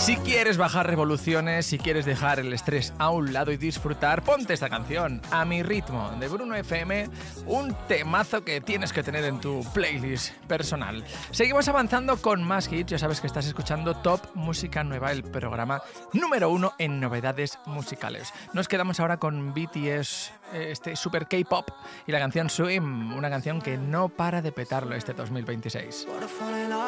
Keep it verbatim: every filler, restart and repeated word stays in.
Si quieres bajar revoluciones, si quieres dejar el estrés a un lado y disfrutar, ponte esta canción, A mi ritmo, de Bruno F M, un temazo que tienes que tener en tu playlist personal. Seguimos avanzando con más hits, ya sabes que estás escuchando Top Música Nueva, el programa número uno en novedades musicales. Nos quedamos ahora con B T S, este super K-pop, y la canción Swim, una canción que no para de petarlo este dos mil veintiséis.